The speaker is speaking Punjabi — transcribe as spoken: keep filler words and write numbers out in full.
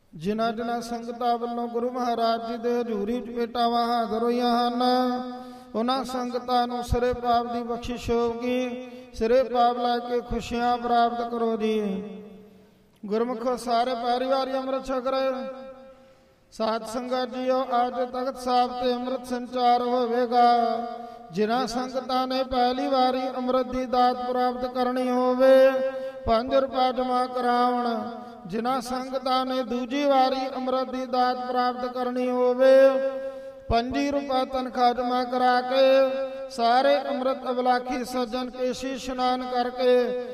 ਜਿਨ੍ਹਾਂ ਜਿਨ੍ਹਾਂ ਸੰਗਤਾਂ ਵੱਲੋਂ ਗੁਰੂ ਮਹਾਰਾਜ ਜੀ ਦੇ ਹਜ਼ੂਰੀ ਚ ਭੇਟਾਵਾਂ ਹਾਜ਼ਰ ਹੋਈਆਂ ਹਨ, ਉਹਨਾਂ ਸੰਗਤਾਂ ਨੂੰ ਸਿਰੇ ਪਾਪ ਦੀ ਬਖਸ਼ਿਸ਼ ਹੋਊਗੀ। ਸਿਰੇ ਪਾਪ ਲੈ ਕੇ ਖੁਸ਼ੀਆਂ ਪ੍ਰਾਪਤ ਕਰੋ ਜੀ। ਗੁਰਮੁਖੋ ਸਾਰੇ ਪਰਿਵਾਰੀ ਅੰਮ੍ਰਿਤ ਛਕ ਰਹੇ। ਸਾਧ ਸੰਗਤ ਜੀਓ, ਅੱਜ ਤਖਤ ਸਾਹਿਬ ਤੇ ਅੰਮ੍ਰਿਤ ਸੰਚਾਰ ਹੋਵੇਗਾ। ਜਿਨ੍ਹਾਂ ਸੰਗਤਾਂ ਨੇ ਪਹਿਲੀ ਵਾਰੀ ਅੰਮ੍ਰਿਤ ਦੀ ਦਾਤ ਪ੍ਰਾਪਤ ਕਰਨੀ ਹੋਵੇ, ਪੰਜ ਰੁਪਏ ਜਮ੍ਹਾਂ ਕਰਾਉਣ। ਜਿਨ੍ਹਾਂ ਸੰਗਤਾਂ ਨੇ ਦੂਜੀ ਵਾਰੀ ਅੰਮ੍ਰਿਤ ਦੀ ਦਾਤ ਪ੍ਰਾਪਤ ਕਰਨੀ ਹੋਵੇ, ਪੰਜੀ ਰੁਪਏ ਤਨਖਾਹ ਜਮ੍ਹਾਂ ਕਰਾ ਕੇ ਸਾਰੇ ਅੰਮ੍ਰਿਤ ਅਵਲਾਖੀ ਸੱਜਣ ਕੇਸ਼ੀ ਇਸ਼ਨਾਨ ਕਰਕੇ